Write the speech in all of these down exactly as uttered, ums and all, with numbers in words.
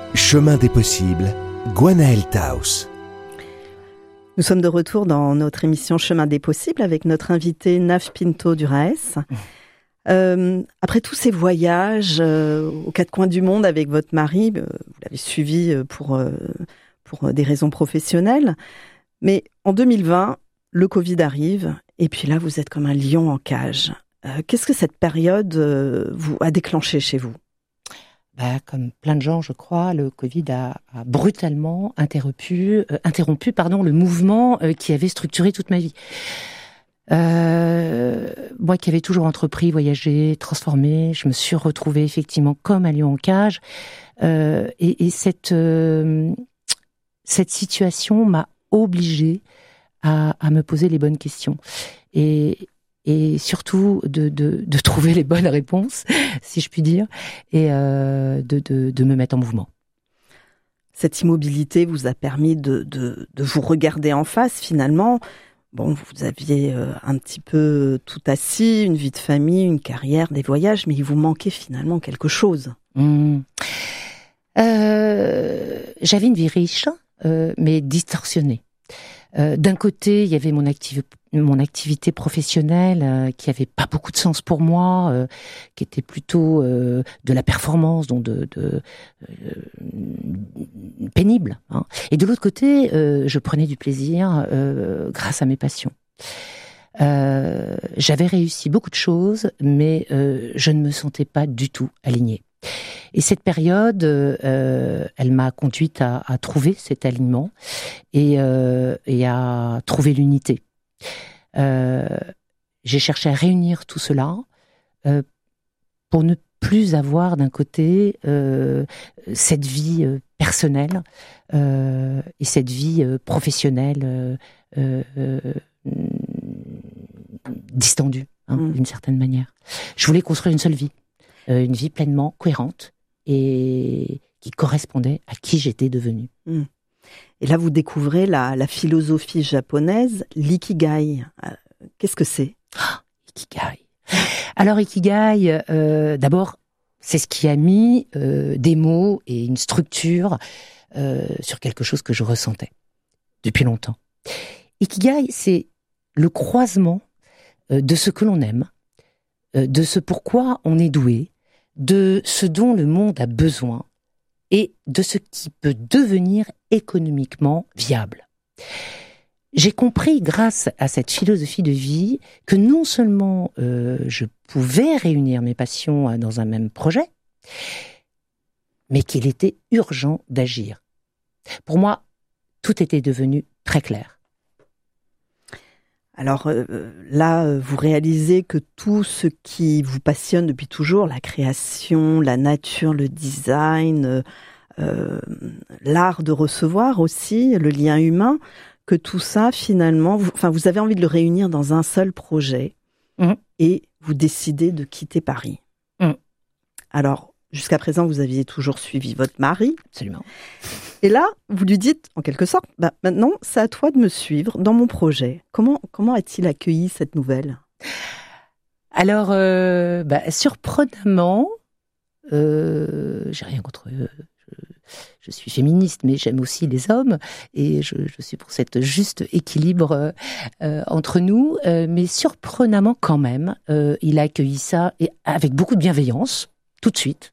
Chemin des possibles, Gwenaëlle Taus. Nous sommes de retour dans notre émission Chemin des possibles avec notre invité Naf Pinto Duraes. Euh, après tous ces voyages euh, aux quatre coins du monde avec votre mari, euh, vous l'avez suivi pour, euh, pour des raisons professionnelles, mais en deux mille vingt, le Covid arrive et puis là vous êtes comme un lion en cage. Euh, qu'est-ce que cette période euh, vous a déclenché chez vous ? Bah, comme plein de gens, je crois, le Covid a, a brutalement interrompu, euh, interrompu pardon, le mouvement euh, qui avait structuré toute ma vie. Euh, moi qui avais toujours entrepris, voyagé, transformé, je me suis retrouvée effectivement comme un lion en cage. Euh, et, et cette, euh, cette situation m'a obligée à, à me poser les bonnes questions. Et, et surtout de, de, de trouver les bonnes réponses, si je puis dire, et euh, de, de, de me mettre en mouvement. Cette immobilité vous a permis de, de, de vous regarder en face, finalement. Bon, vous aviez euh, un petit peu tout assis, une vie de famille, une carrière, des voyages, mais il vous manquait finalement quelque chose. Mmh. Euh, j'avais une vie riche, euh, mais distorsionnée. Euh, d'un côté, il y avait mon, activ- mon activité professionnelle euh, qui avait pas beaucoup de sens pour moi, euh, qui était plutôt euh, de la performance, donc de, de euh, pénible. Hein. Et de l'autre côté, euh, je prenais du plaisir euh, grâce à mes passions. Euh, j'avais réussi beaucoup de choses, mais euh, je ne me sentais pas du tout alignée. Et cette période, euh, elle m'a conduite à, à trouver cet alignement et, euh, et à trouver l'unité. Euh, j'ai cherché à réunir tout cela euh, pour ne plus avoir d'un côté euh, cette vie euh, personnelle euh, et cette vie euh, professionnelle euh, euh, euh, distendue, hein, mmh. d'une certaine manière. Je voulais construire une seule vie, euh, une vie pleinement cohérente et qui correspondait à qui j'étais devenue. Mmh. Et là, vous découvrez la, la philosophie japonaise, l'ikigai. Euh, qu'est-ce que c'est ? Ah, Ikigai. Alors, Ikigai, euh, d'abord, c'est ce qui a mis euh, des mots et une structure euh, sur quelque chose que je ressentais depuis longtemps. Ikigai, c'est le croisement euh, de ce que l'on aime, euh, de ce pourquoi on est doué, de ce dont le monde a besoin et de ce qui peut devenir économiquement viable. J'ai compris, grâce à cette philosophie de vie, que non seulement euh, je pouvais réunir mes passions dans un même projet, mais qu'il était urgent d'agir. Pour moi, tout était devenu très clair. Alors euh, là, vous réalisez que tout ce qui vous passionne depuis toujours, la création, la nature, le design, euh, l'art de recevoir aussi, le lien humain, que tout ça, finalement, vous, enfin, vous avez envie de le réunir dans un seul projet mmh. et vous décidez de quitter Paris. Mmh. Alors, jusqu'à présent, vous aviez toujours suivi votre mari. Absolument. Et là, vous lui dites, en quelque sorte, bah, maintenant, c'est à toi de me suivre dans mon projet. Comment, comment a-t-il accueilli cette nouvelle ? Alors, euh, bah, surprenamment, euh, j'ai rien contre eux. Je, je suis féministe, mais j'aime aussi les hommes, et je, je suis pour cette juste équilibre euh, entre nous. Euh, mais surprenamment, quand même, euh, il a accueilli ça et avec beaucoup de bienveillance, tout de suite.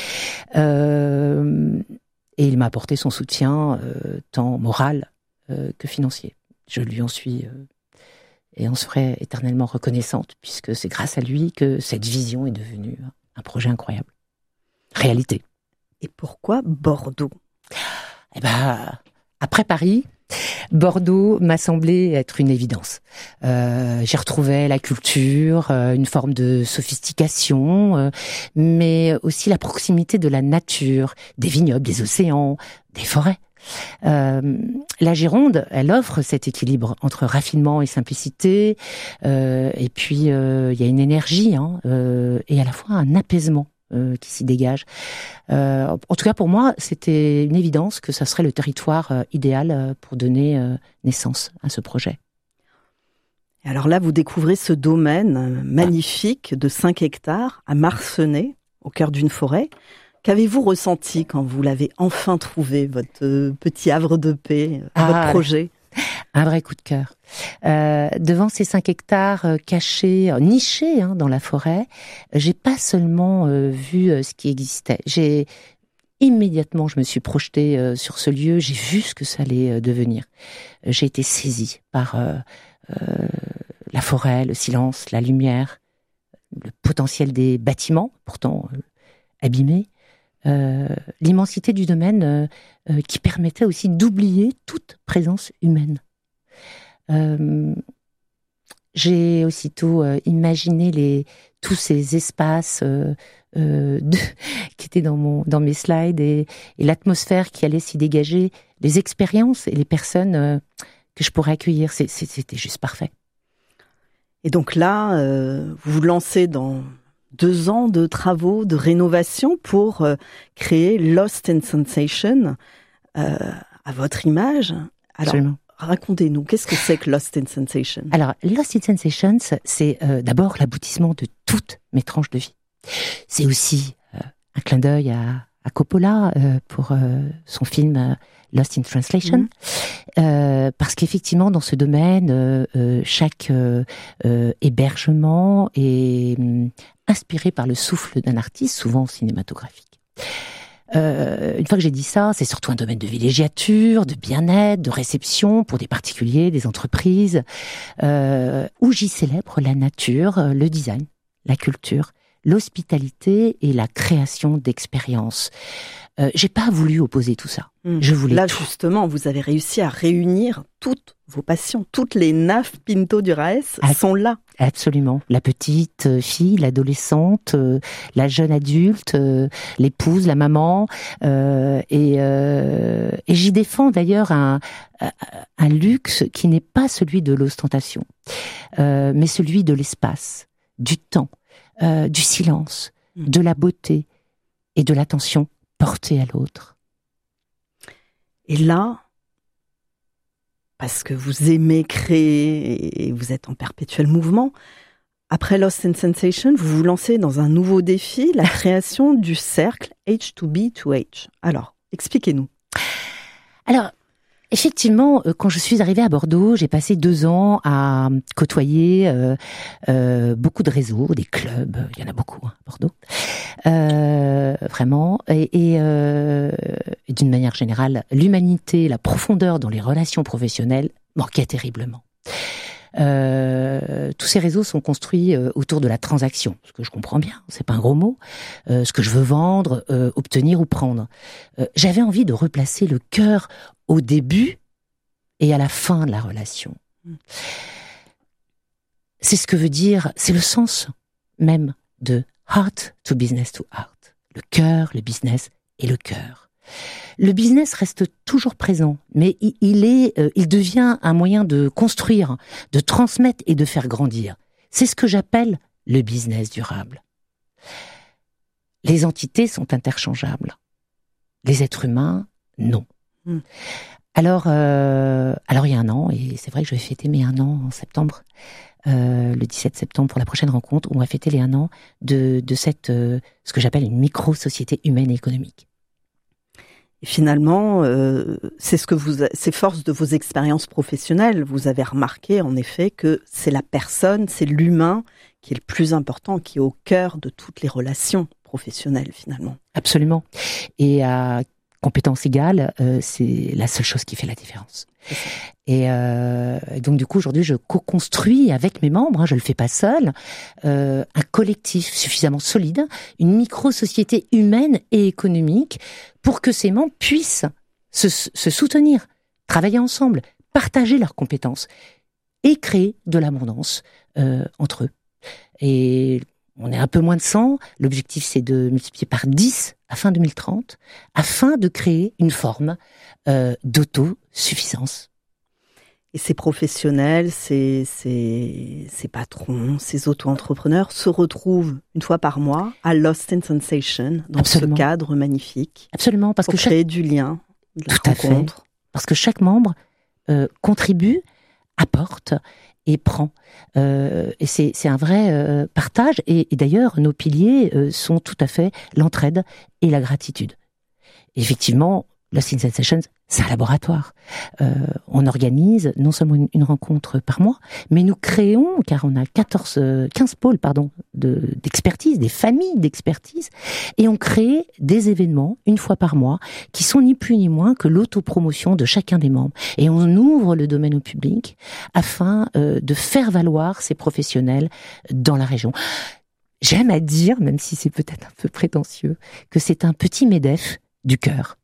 Euh, Et il m'a apporté son soutien, euh, tant moral euh, que financier. Je lui en suis euh, et en serai éternellement reconnaissante, puisque c'est grâce à lui que cette vision est devenue un projet incroyable. Réalité. Et pourquoi Bordeaux ? Eh ben, après Paris, Bordeaux m'a semblé être une évidence. Euh, j'y retrouvais la culture, euh, une forme de sophistication, euh, mais aussi la proximité de la nature, des vignobles, des océans, des forêts. Euh, la Gironde, elle offre cet équilibre entre raffinement et simplicité, euh, et puis euh, il y a une énergie, hein, euh, et à la fois un apaisement euh, qui s'y dégage. Euh, en tout cas, pour moi, c'était une évidence que ça serait le territoire euh, idéal euh, pour donner euh, naissance à ce projet. Et alors là, vous découvrez ce domaine magnifique de cinq hectares à Marcenay, au cœur d'une forêt. Qu'avez-vous ressenti quand vous l'avez enfin trouvé, votre euh, petit havre de paix, euh, Ah, votre projet? Un vrai coup de cœur. Euh, devant ces cinq hectares euh, cachés, euh, nichés hein, dans la forêt, j'ai pas seulement euh, vu euh, ce qui existait. J'ai immédiatement, je me suis projetée euh, sur ce lieu. J'ai vu ce que ça allait euh, devenir. J'ai été saisie par euh, euh, la forêt, le silence, la lumière, le potentiel des bâtiments, pourtant euh, abîmés. Euh, l'immensité du domaine euh, euh, qui permettait aussi d'oublier toute présence humaine. Euh, j'ai aussitôt euh, imaginé les, tous ces espaces euh, euh, de, qui étaient dans, mon, dans mes slides et, et l'atmosphère qui allait s'y dégager, les expériences et les personnes euh, que je pourrais accueillir. C'est, c'est, c'était juste parfait. Et donc là, euh, vous vous lancez dans deux ans de travaux, de rénovation pour euh, créer Lost in Sensation euh, à votre image. Alors, Absolument. Racontez-nous, qu'est-ce que c'est que Lost in Sensation? Alors, Lost in Sensations, c'est euh, d'abord l'aboutissement de toutes mes tranches de vie. C'est aussi euh, un clin d'œil à, à Coppola euh, pour euh, son film euh, Lost in Translation, mmh. euh, parce qu'effectivement, dans ce domaine, euh, euh, chaque euh, euh, hébergement est euh, inspiré par le souffle d'un artiste, souvent cinématographique. Euh, une fois que j'ai dit ça, c'est surtout un domaine de villégiature, de bien-être, de réception pour des particuliers, des entreprises, euh, où j'y célèbre la nature, le design, la culture, l'hospitalité et la création d'expériences. Euh, j'ai pas voulu opposer tout ça. Mmh. Je voulais Là, tout. justement, vous avez réussi à réunir toutes vos passions. Toutes les Naf Pinto d'Uraès ah, sont là. Absolument. La petite fille, l'adolescente, euh, la jeune adulte, euh, l'épouse, la maman. Euh, et, euh, et j'y défends d'ailleurs un, un luxe qui n'est pas celui de l'ostentation, euh, mais celui de l'espace, du temps, euh, du silence, mmh. de la beauté et de l'attention portée à l'autre. Et là, parce que vous aimez créer et vous êtes en perpétuel mouvement, après Lost in Sensation, vous vous lancez dans un nouveau défi, la création du cercle H deux B deux H. Alors, expliquez-nous. Alors, effectivement, quand je suis arrivée à Bordeaux, j'ai passé deux ans à côtoyer euh, euh, beaucoup de réseaux, des clubs, il y en a beaucoup hein, à Bordeaux, euh, vraiment, et, et, euh, et d'une manière générale, l'humanité, la profondeur dans les relations professionnelles manquait terriblement. Euh, tous ces réseaux sont construits euh, autour de la transaction, ce que je comprends bien, c'est pas un gros mot, euh, ce que je veux vendre, euh, obtenir ou prendre. Euh, j'avais envie de replacer le cœur au début et à la fin de la relation. C'est ce que veut dire, c'est le sens même de heart to business to heart. Le cœur, le business et le cœur. Le business reste toujours présent, mais il est, euh, il devient un moyen de construire, de transmettre et de faire grandir. C'est ce que j'appelle le business durable. Les entités sont interchangeables. Les êtres humains, non. Mmh. Alors, euh, alors il y a un an, et c'est vrai que je vais fêter mes un an en septembre, euh, le dix-sept septembre pour la prochaine rencontre, où on va fêter les un an de, de cette, euh, ce que j'appelle une micro-société humaine et économique. Et finalement, euh, c'est ce que vous, c'est force de vos expériences professionnelles. Vous avez remarqué en effet que c'est la personne, c'est l'humain qui est le plus important, qui est au cœur de toutes les relations professionnelles finalement. Absolument. Et à compétence égale, euh, c'est la seule chose qui fait la différence. Et euh, donc du coup aujourd'hui je co-construis avec mes membres, hein, je le fais pas seul, euh, un collectif suffisamment solide, une micro-société humaine et économique pour que ces membres puissent se, se soutenir, travailler ensemble, partager leurs compétences et créer de l'abondance euh, entre eux. Et on est un peu moins de cent, l'objectif c'est de multiplier par dix à fin deux mille trente, afin de créer une forme euh, d'autosuffisance. Et ces professionnels, ces, ces, ces patrons, ces auto-entrepreneurs se retrouvent une fois par mois à Lost in Sensation, dans Absolument. Ce cadre magnifique. Absolument, parce pour que créer chaque... du lien, de la Tout rencontre. À fait. Parce que chaque membre euh, contribue apporte et prend. Euh, et c'est, c'est un vrai euh, partage. Et, et d'ailleurs, nos piliers euh, sont tout à fait l'entraide et la gratitude. Effectivement, Lost in Sensations, c'est un laboratoire. Euh, on organise non seulement une, une rencontre par mois, mais nous créons, car on a quatorze, quinze pôles pardon, de, d'expertise, des familles d'expertise, et on crée des événements une fois par mois qui sont ni plus ni moins que l'autopromotion de chacun des membres. Et on ouvre le domaine au public afin euh, de faire valoir ces professionnels dans la région. J'aime à dire, même si c'est peut-être un peu prétentieux, que c'est un petit MEDEF du cœur.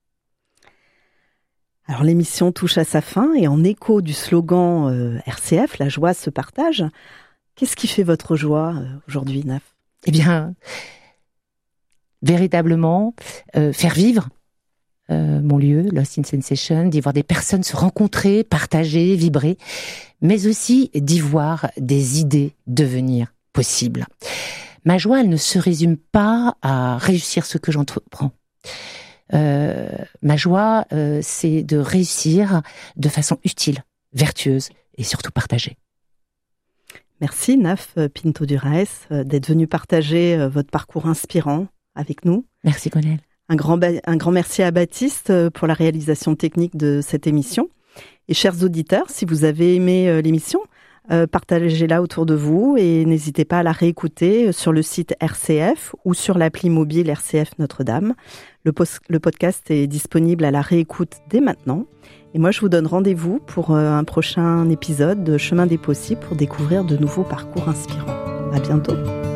Alors l'émission touche à sa fin et en écho du slogan euh, R C F, la joie se partage. Qu'est-ce qui fait votre joie euh, aujourd'hui, Naf ? Eh bien, véritablement, euh, faire vivre euh, mon lieu, Lost in Sensation, d'y voir des personnes se rencontrer, partager, vibrer, mais aussi d'y voir des idées devenir possibles. Ma joie, elle ne se résume pas à réussir ce que j'entreprends. Euh, ma joie, euh, c'est de réussir de façon utile, vertueuse et surtout partagée. Merci Naf Pinto-Duraes d'être venu partager votre parcours inspirant avec nous. Merci Gwenaëlle. Un grand, un grand merci à Baptiste pour la réalisation technique de cette émission. Et chers auditeurs, si vous avez aimé l'émission, Euh, partagez-la autour de vous et n'hésitez pas à la réécouter sur le site R C F ou sur l'appli mobile R C F Notre-Dame. Le, post- le podcast est disponible à la réécoute dès maintenant. Et moi, je vous donne rendez-vous pour euh, un prochain épisode de Chemin des Possibles pour découvrir de nouveaux parcours inspirants. À bientôt.